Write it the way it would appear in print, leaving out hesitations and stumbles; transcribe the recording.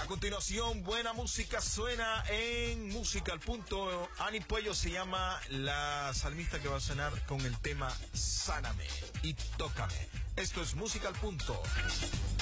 continuación, buena música suena en Música al Punto. Ani Puello se llama la salmista que va a sonar con el tema Sáname y Tócame. Esto es Música al Punto.